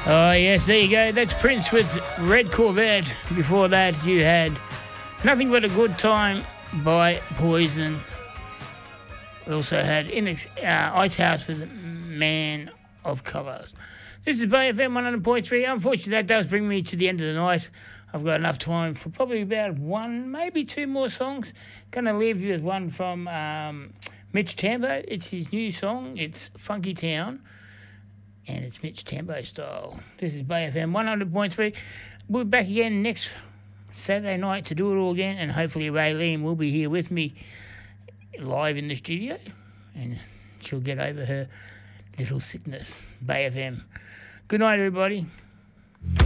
Oh, yes, there you go. That's Prince with Red Corvette. Before that, you had Nothing But a Good Time by Poison. We also had Ice House with Man of Colours. This is Bay FM 100.3. Unfortunately, that does bring me to the end of the night. I've got enough time for probably about one, maybe two more songs. Going to leave you with one from Mitch Tambo. It's his new song. It's Funky Town. And it's Mitch Tambo style. This is Bay FM 100.3. We'll be back again next Saturday night to do it all again. And hopefully Raylene will be here with me live in the studio. And she'll get over her little sickness. Bay FM. Good night, everybody.